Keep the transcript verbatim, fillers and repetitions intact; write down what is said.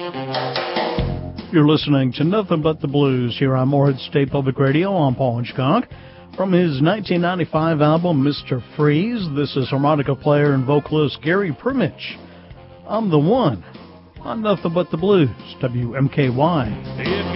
You're listening to Nothing But the Blues here on Morehead State Public Radio. I'm Paul Hitchcock. From his nineteen ninety-five album, Mister Freeze, this is harmonica player and vocalist Gary Primich. I'm the one on Nothing But the Blues, W M K Y.